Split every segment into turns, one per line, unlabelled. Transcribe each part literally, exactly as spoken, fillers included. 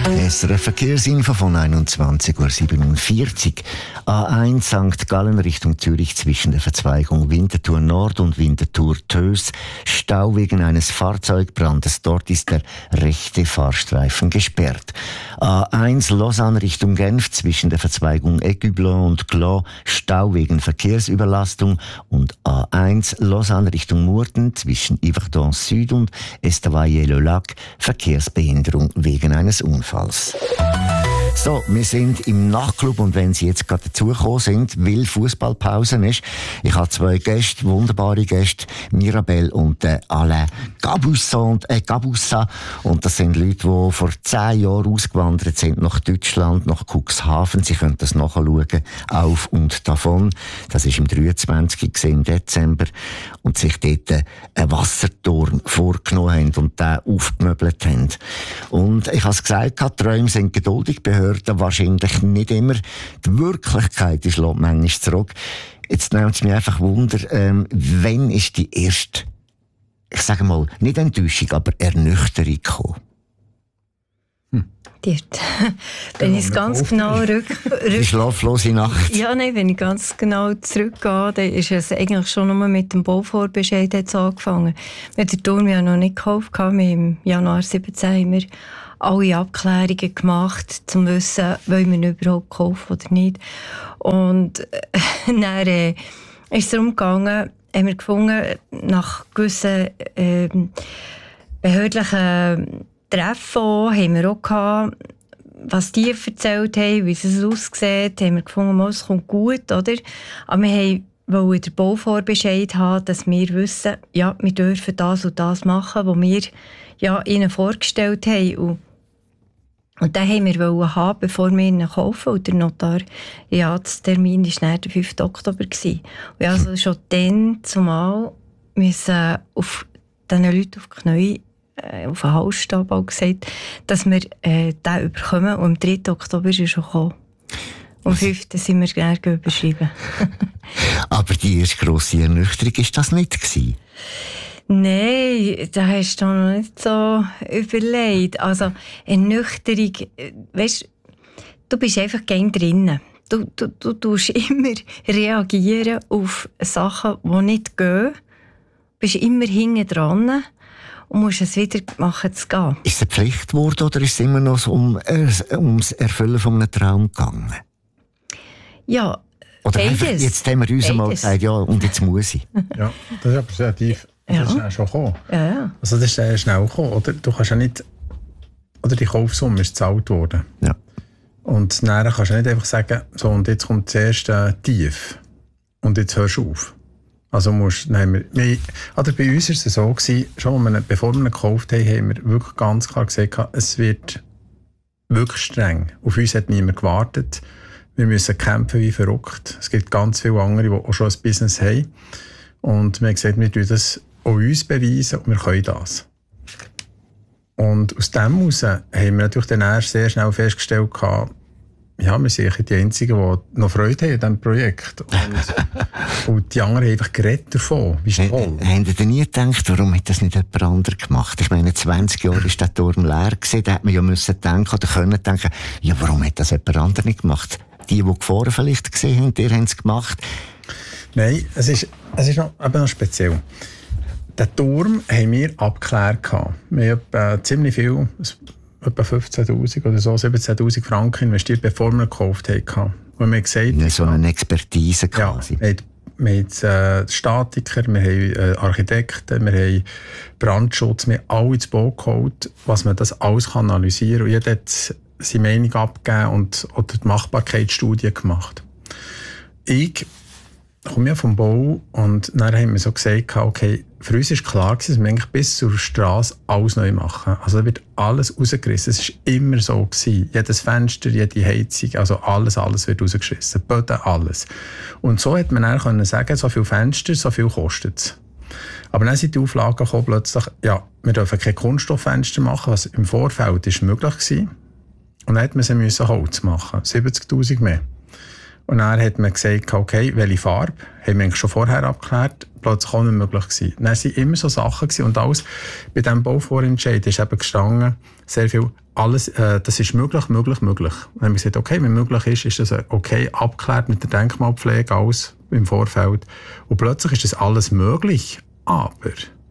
S R F Verkehrsinfo von einundzwanzig Uhr siebenundvierzig. A eins Sankt Gallen Richtung Zürich zwischen der Verzweigung Winterthur Nord und Winterthur Tös. Stau wegen eines Fahrzeugbrandes. Dort ist der rechte Fahrstreifen gesperrt. A eins Lausanne Richtung Genf zwischen der Verzweigung Aigueblanc und Gland. Stau wegen Verkehrsüberlastung. Und A eins Lausanne Richtung Murten zwischen Yverdon Süd und Estavayer-le-Lac. Verkehrsbehinderung wegen eines Unfalls. So, wir sind im Nachtclub und wenn Sie jetzt gerade dazugekommen sind, weil Fußballpause ist, ich habe zwei Gäste, wunderbare Gäste, Mirabelle und äh, Alain Gabusson, äh, Gabussa. Und das sind Leute, die vor zehn Jahren ausgewandert sind nach Deutschland, nach Cuxhaven. Sie können das nachschauen, auf und davon. Das war im dreiundzwanzigsten im Dezember. Und sich dort äh, einen Wasserturm vorgenommen haben und den aufgemöbelt haben. Und ich habe es gesagt, die Träume sind geduldig, Behörden wahrscheinlich nicht immer. Die Wirklichkeit ist manchmal zurück. Jetzt nimmt es mich einfach Wunder, ähm, wann ist die erste, ich sage mal, nicht Enttäuschung, aber Ernüchterung gekommen?
Hm. Dort. Wenn ich es ganz genau rück, rück...
Die schlaflose Nacht.
Ja, nein, wenn ich ganz genau zurückgehe, dann ist es eigentlich schon nur mit dem Bauvorbescheid jetzt angefangen. Wir haben den Turm ja noch nicht gekauft. Wir haben im Januar siebzehn haben wir alle Abklärungen gemacht, um zu wissen, wollen wir ihn überhaupt kaufen oder nicht. Und äh, dann äh, ist es darum gegangen, haben wir gefunden, nach gewissen äh, behördlichen Treffen haben wir auch gehabt, was die erzählt haben, wie es aussieht, haben wir gefunden, es kommt gut, oder? Aber wir wollten den Bauvorbescheid haben, dass wir wissen, ja, wir dürfen das und das machen, was wir ja, ihnen vorgestellt haben. Und Und den wollten wir haben, bevor wir ihn kaufen. Und der Notariatstermin war dann der fünften Oktober. Und ich also schon dann zumal müssen auf diesen Leuten auf die Knie, äh, auf den Halsstab gesagt, dass wir äh, den überkommen. Und am dritten Oktober ist er schon gekommen. Am fünften sind wir gerne überschrieben.
Aber die erste grosse Ernüchterung war das nicht gewesen?
Nein, da hast du noch nicht so überlegt. Also, Ernüchterung, weißt, du bist einfach gerne drinnen. Du, du, du tust immer reagieren auf Sachen, die nicht gehen. Du bist immer hinten dran und musst es wieder machen zu gehen. Ist
es eine Pflicht geworden oder ist es immer noch so um, äh, ums Erfüllen von einem Traum gegangen?
Ja,
oder einfach, jetzt haben wir uns einmal gesagt, ja, und jetzt muss ich.
Ja, das ist aber sehr tief. Das
ja.
ist schon gekommen.
Ja, ja.
Also das ist sehr schnell gekommen. Oder? Du kannst ja nicht, oder die Kaufsumme ist gezahlt worden.
Ja.
Und dann kannst du nicht einfach sagen, so, und jetzt kommt das erste Tief. Und jetzt hörst du auf. Also musst, nein, wir, wir, oder bei uns war es so gewesen, schon wir, bevor wir ihn gekauft haben, haben wir wirklich ganz klar gesagt, es wird wirklich streng. Auf uns hat niemand gewartet. Wir müssen kämpfen wie verrückt. Es gibt ganz viele andere, die auch schon ein Business haben. Und wir haben gesagt, wir tun das auch uns beweisen und wir können das. Und aus dem heraus haben wir natürlich dann erst sehr schnell festgestellt, ja, wir sind die Einzigen, die noch Freude haben an diesem Projekt. Und, und die anderen haben einfach geredet davon. Wie toll.
Haben Sie denn nie gedacht, warum hat das nicht jemand anderes gemacht? Ich meine, zwanzig Jahre war der Turm leer gewesen, da hätte man ja müssen denken oder können denken, ja, warum hat das jemand anderes nicht gemacht? Die, die gefahren vielleicht gesehen haben, die haben es gemacht.
Nein, es ist, es ist noch, eben noch speziell. Den Turm haben wir abgeklärt. Wir haben äh, ziemlich viel, etwa fünfzehntausend oder so, siebzehntausend Franken investiert, bevor wir ihn gekauft haben. Und wir haben gesagt,
ja, so eine Expertise quasi.
Ja, wir haben, wir haben äh, Statiker, wir haben äh, Architekten, wir haben Brandschutz, wir haben alle ins Boot geholt, was man das alles kann analysieren kann. Und jeder hat seine Meinung abgegeben und oder die Machbarkeitsstudie gemacht. Ich komme ja vom Bau und dann haben wir so gesagt, okay, für uns war klar, dass wir eigentlich bis zur Straße alles neu machen. Also da wird alles rausgerissen. Es war immer so gewesen. Jedes Fenster, jede Heizung, also alles, alles wird rausgeschissen. Böden, alles. Und so hätte man dann können sagen, so viele Fenster, so viel kostet es. Aber dann sind die Auflagen gekommen, plötzlich, ja, wir dürfen keine Kunststofffenster machen, was im Vorfeld ist möglich war. Und dann hätte man sie müssen Holz machen, siebzigtausend mehr. Und dann hat man gesagt, okay, welche Farbe, haben wir eigentlich schon vorher abgeklärt, plötzlich auch nicht möglich gewesen. Dann waren immer so Sachen gewesen. Und alles bei diesem Bauvorentscheid ist eben gestanden, sehr viel, alles, äh, das ist möglich, möglich, möglich. Und dann haben wir gesagt, okay, wenn möglich ist, ist das okay, abgeklärt mit der Denkmalpflege, alles im Vorfeld. Und plötzlich ist das alles möglich, aber...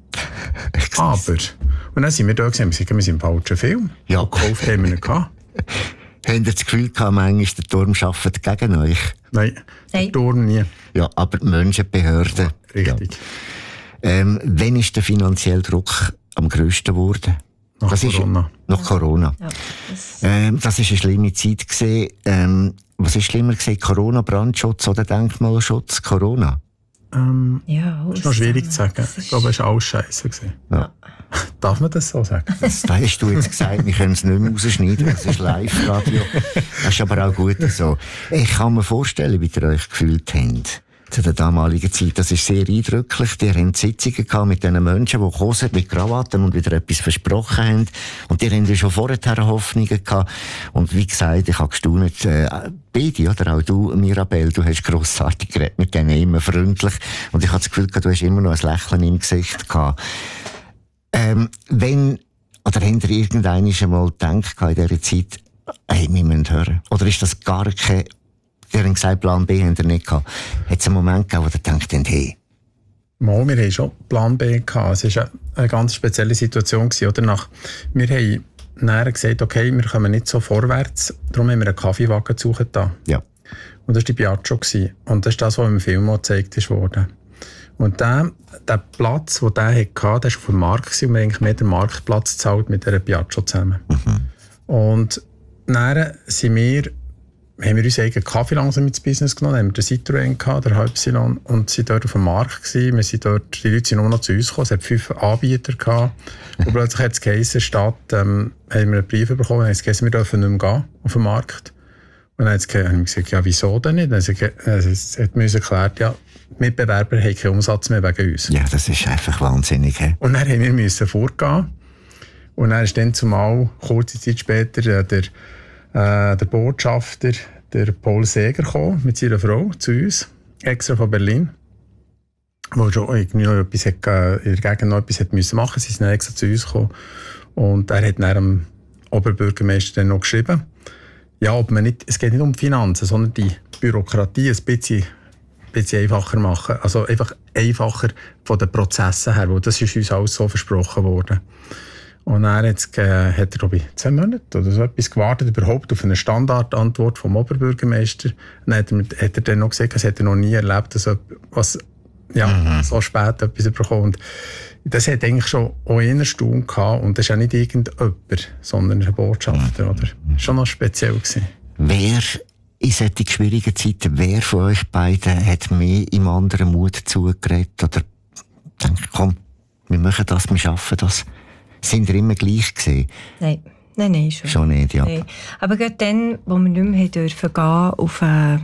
aber... Und dann sind wir da gesehen, wir sind im falschen Film.
Ja.
Und gekauft haben wir nicht gehabt.
Habt ihr das Gefühl gehabt, manchmal der Turm arbeitet gegen euch?
Nein,
Nein.
der Turm nie.
Ja, aber die Menschen, die Behörden.
Richtig.
Ja. Ähm, wann ist der finanzielle Druck am grössten geworden?
Nach
das
Corona.
Ist, nach Corona.
Ja, das
Ähm, das war eine schlimme Zeit gewesen. Ähm, was ist schlimmer gewesen? Corona, Brandschutz oder Denkmalschutz? Corona?
Ähm,
ja,
das ist noch schwierig zu sagen. Ich glaube, es war alles scheiße.
Ja.
Darf man das so sagen?
Das hast du jetzt gesagt, wir können es nicht mehr rausschneiden, das ist Live-Radio. Das ist aber auch gut so. Ich kann mir vorstellen, wie ihr euch gefühlt habt. Zu der damaligen Zeit. Das ist sehr eindrücklich. Die haben Sitzungen gehabt mit diesen Menschen, die gekommen sind, mit Krawatten und wieder etwas versprochen haben. Und die haben ja schon vorher Hoffnungen gehabt. Und wie gesagt, ich habe gestaunt, äh, beide, oder auch du, Mirabelle, du hast grossartig geredet mit denen, immer freundlich. Und ich habe das Gefühl gehabt, du hast immer noch ein Lächeln im Gesicht gehabt. Ähm, wenn, oder habt ihr irgendwann einmal gedacht in dieser Zeit, hey, wir müssen hören? Oder ist das gar kein, ihr habt gesagt, Plan B habt ihr nicht gehabt. Hat es einen Moment gegeben, wo ihr denkt, hey?
Mal, wir hatten schon Plan B gehabt. Es war eine, eine ganz spezielle Situation gewesen, oder? Nach, wir haben nachher gesagt, okay, wir kommen nicht so vorwärts, darum haben wir einen Kaffeewagen gesucht da.
Ja.
Und das war die Piaggio gewesen. Und das ist das, was im Film auch gezeigt wurde. Und der, der Platz, den der hatte, der war auf dem Markt gewesen, und wir haben eigentlich mehr den Marktplatz gezahlt mit dieser Piaggio zusammen. Mhm. Und dann sind wir, haben wir unseren eigenen Kaffee langsam ins Business genommen, haben wir den Citroën gehabt, der Halbsilon, und sind dort auf dem Markt gewesen. Wir sind dort, die Leute sind nur noch zu uns gekommen, es hat fünf Anbieter gehabt. Und plötzlich hat es geheißen, statt, ähm, haben wir einen Brief bekommen, haben es geheißen, wir dürfen nicht mehr gehen auf den Markt. Und dann haben wir gesagt, ja, wieso denn nicht? Dann hat man uns erklärt, ja, die Mitbewerber haben keinen Umsatz mehr wegen uns.
Ja, das ist einfach wahnsinnig. He?
Und dann mussten wir vorgehen. Und dann ist dann zumal, kurze Zeit später, der, der, äh, der Botschafter, der Paul Seeger, gekommen, mit seiner Frau zu uns, extra von Berlin, wo schon irgendwie noch etwas hat, in der Gegend noch etwas hat müssen machen. Sie sind dann extra zu uns gekommen. Und er hat dann dem Oberbürgermeister dann noch geschrieben, ja, ob man nicht, es geht nicht um die Finanzen, sondern die Bürokratie ein bisschen, ein bisschen einfacher machen. Also einfach einfacher von den Prozessen her, weil das ist uns alles so versprochen worden. Und dann hat er, hat er glaube ich, zwei Monate oder so etwas gewartet, überhaupt auf eine Standardantwort vom Oberbürgermeister. Dann hat er, hat er dann noch gesagt, das hat er noch nie erlebt, dass was, ja, mhm. so spät etwas bekommen. Und das hat eigentlich schon auch einen Stunde gehabt, und das ist ja nicht irgendjemand, sondern ein Botschafter, oder? Schon noch speziell gewesen.
Wer in solchen schwierigen Zeiten, wer von euch beiden hat mehr im anderen Mut zugeredet oder denkt, komm, wir machen das, wir schaffen das? Sind ihr immer gleich gewesen?
Nein, nein, nein, schon.
Schon nicht, ja.
Nein. Aber gerade dann, wo wir nicht mehr dürfen gehen auf einen,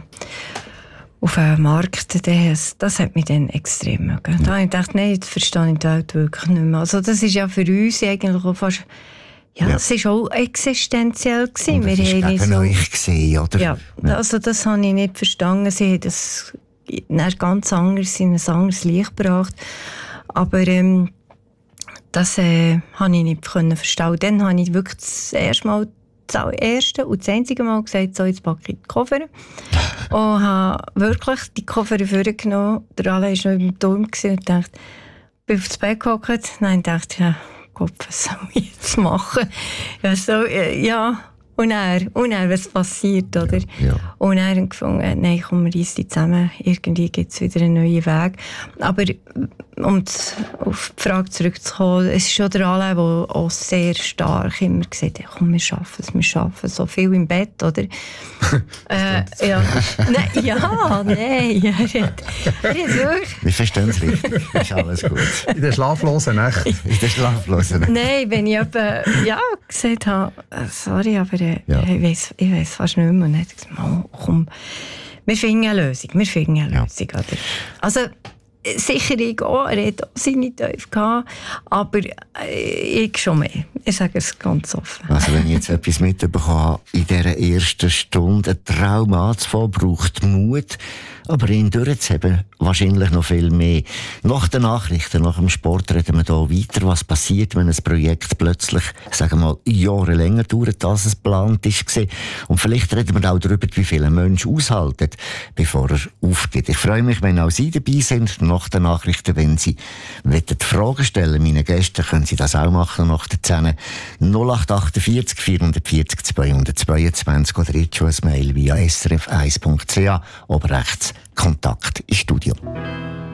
auf einen Markt, das, das hat mich dann extrem mögen. Da habe ich gedacht, nein, das verstehe ich die Welt wirklich nicht mehr. Also das ist ja für uns eigentlich auch fast, ja, es ja. war auch existenziell gewesen.
Und das
wir
war gegen
so,
euch gewesen, oder?
Ja, also das habe ich nicht verstanden. Sie haben das ganz anders in ein anderes Licht gebracht. Aber ähm, das äh, konnte ich nicht verstehen. Und dann habe ich wirklich das erste Mal, das erste und das einzige Mal gesagt, so, jetzt packe ich die Koffer. Und habe wirklich die Koffer vorgenommen. Der Alain war noch im Turm und dachte, bin auf das Bett gehockt. Nein, ich dachte, ja, Gott, was soll ich jetzt machen? Ja, so, ja. Und er, und er, was passiert, oder?
Ja, ja.
Und er hat gefunden, nein, komm, wir reissen die zusammen. Irgendwie gibt es wieder einen neuen Weg. Aber um auf die Frage zurückzukommen, es ist schon der Alain, der auch sehr stark immer gesagt hat, komm, wir schaffen es, wir schaffen es. So viel im Bett, oder? äh, ja. Nein, ja, nein. Er hat, er hat wirklich...
Wir verstehen es richtig. Ist alles gut.
In der schlaflosen Nacht.
In der schlaflosen Nacht.
Nein, wenn ich etwa, ja, gesagt habe, sorry, aber äh,
ja.
ich weiss, ich weiss fast nicht mehr. Und dann hat er gesagt, oh, komm, wir finden eine Lösung, wir finden eine
ja.
Lösung. Oder? Also, sicher ich auch, er hat auch seine Teufel gehabt, aber äh, ich schon mehr. Ich sage es ganz offen.
Also wenn ich jetzt etwas mitbekommen habe, in dieser ersten Stunde ein Traum anzufangen, braucht Mut, aber ihn durchzuheben, wahrscheinlich noch viel mehr. Nach den Nachrichten, nach dem Sport reden wir hier weiter, was passiert, wenn ein Projekt plötzlich, sagen wir mal, Jahre länger dauert, als es geplant war. Und vielleicht reden wir auch darüber, wie viele Menschen aushalten, bevor er aufgeht. Ich freue mich, wenn auch Sie dabei sind, nach den Nachrichten, wenn Sie Fragen stellen wollen. Meine Gäste können Sie das auch machen nach der zehn null acht achtundvierzig vierhundertvierzig zweihundertzweiundzwanzig oder jetzt schon ein Mail via s r f eins punkt c h, oben rechts Kontakt ins Studio.